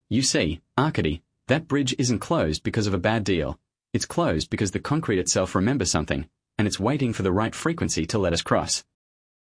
You see, Arkady, that bridge isn't closed because of a bad deal. It's closed because the concrete itself remembers something, and it's waiting for the right frequency to let us cross.